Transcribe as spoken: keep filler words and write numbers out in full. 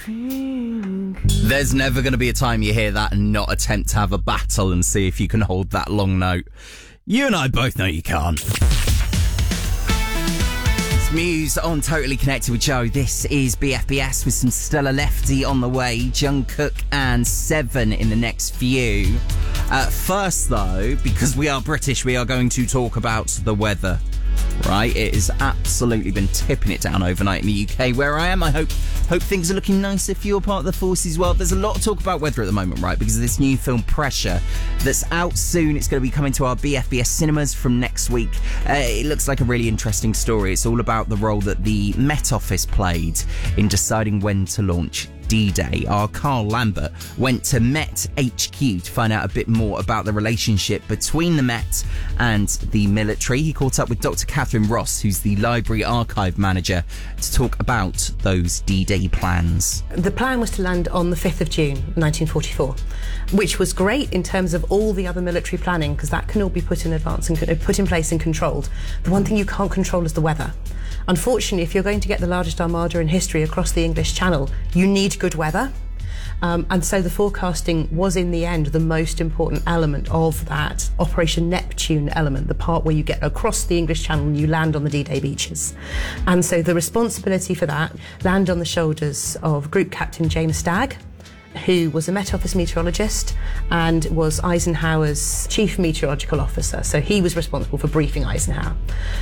There's never going to be a time you hear that and not attempt to have a battle and see if you can hold that long note. You and I both know you can't. It's Muse on Totally Connected with Joe. This is B F B S with some Stella Lefty on the way, Jungkook and Seven in the next few. Uh, first, though, because we are British, we are going to talk about the weather. Right, it has absolutely been tipping it down overnight in the U K. Where I am, I hope hope things are looking nice if you're part of the forces. Well, there's a lot of talk about weather at the moment, right, because of this new film Pressure that's out soon. It's going to be coming to our B F B S cinemas from next week. Uh, it looks like a really interesting story. It's all about the role that the Met Office played in deciding when to launch D-Day. Our Carl Lambert went to Met H Q to find out a bit more about the relationship between the Met and the military. He caught up with Doctor Catherine Ross, who's the library archive manager, to talk about those D-Day plans. The plan was to land on the fifth of June nineteen forty-four, which was great in terms of all the other military planning, because that can all be put in advance and put in place and controlled. The one thing you can't control is the weather. Unfortunately, if you're going to get the largest armada in history across the English Channel, you need good weather. Um, and so the forecasting was, in the end, the most important element of that Operation Neptune element, the part where you get across the English Channel and you land on the D-Day beaches. And so the responsibility for that landed on the shoulders of Group Captain James Stagg, who was a Met Office meteorologist and was Eisenhower's chief meteorological officer. So he was responsible for briefing Eisenhower.